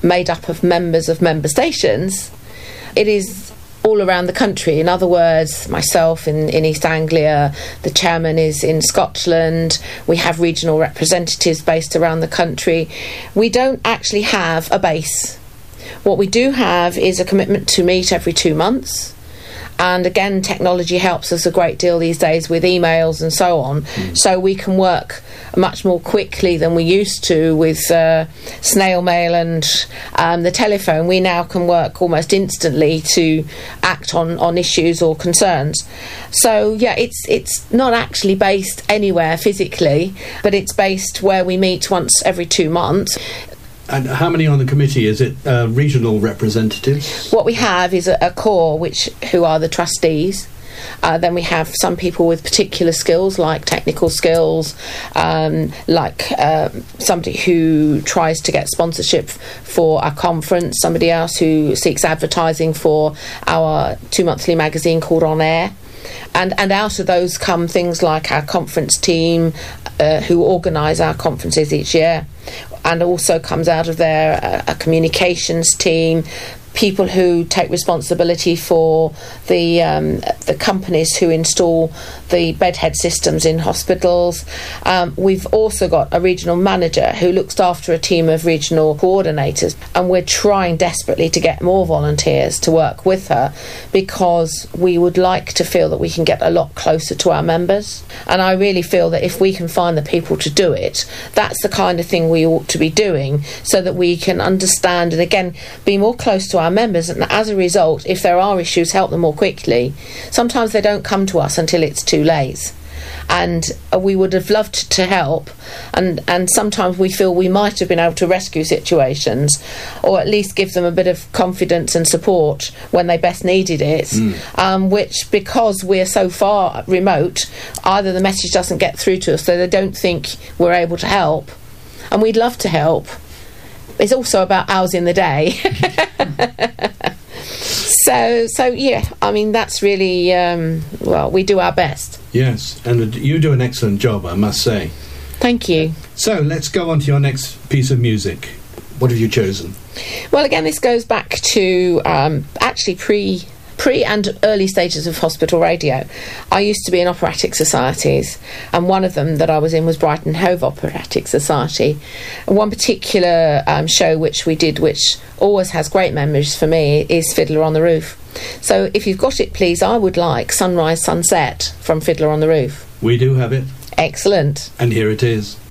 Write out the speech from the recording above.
made up of members of member stations, it is all around the country. In other words, myself in East Anglia, the chairman is in Scotland, we have regional representatives based around the country. We don't actually have a base. What we do have is a commitment to meet every 2 months. And again, technology helps us a great deal these days with emails and so on. So we can work much more quickly than we used to with snail mail and the telephone. We now can work almost instantly to act on issues or concerns. So yeah, it's not actually based anywhere physically, but it's based where we meet once every 2 months. And how many on the committee? Is it regional representatives? What we have is a core, who are the trustees. Then we have some people with particular skills, like technical skills, like somebody who tries to get sponsorship for our conference, somebody else who seeks advertising for our 2-monthly magazine called On Air. And out of those come things like our conference team, who organise our conferences each year. And also comes out of there a communications team, people who take responsibility for the companies who install the bedhead systems in hospitals. We've also got a regional manager who looks after a team of regional coordinators, and we're trying desperately to get more volunteers to work with her, because we would like to feel that we can get a lot closer to our members. And I really feel that if we can find the people to do it, that's the kind of thing we ought to be doing, so that we can understand and again be more close to our members, and as a result, if there are issues, help them more quickly. Sometimes they don't come to us until it's too late, and we would have loved to help, and sometimes we feel we might have been able to rescue situations, or at least give them a bit of confidence and support when they best needed it, which, because we're so far remote, either the message doesn't get through to us, so they don't think we're able to help, and we'd love to help. It's also about hours in the day. So yeah, I mean, that's really, we do our best. Yes, and you do an excellent job, I must say. Thank you. So let's go on to your next piece of music. What have you chosen? Well, again, this goes back to actually pre and early stages of hospital radio. I used to be in operatic societies, and one of them that I was in was Brighton Hove Operatic Society. And one particular show which we did, which always has great memories for me, is Fiddler on the Roof. So if you've got it, please, I would like Sunrise Sunset from Fiddler on the Roof. We do have it. Excellent. And here it is.